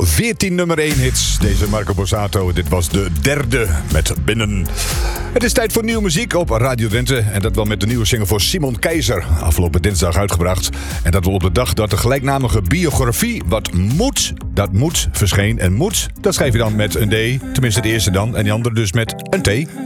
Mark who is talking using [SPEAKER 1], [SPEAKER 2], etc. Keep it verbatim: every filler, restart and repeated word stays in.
[SPEAKER 1] veertien nummer één hits. Deze Marco Borsato, dit was de derde met Binnen. Het is tijd voor nieuwe muziek op Radio Drenthe. En dat wel met de nieuwe single voor Simon Keizer. Afgelopen dinsdag uitgebracht. En dat wel op de dag dat de gelijknamige biografie Wat moet, dat moet verscheen. En moet, dat schrijf je dan met een D. Tenminste de eerste dan. En die andere dus met een T.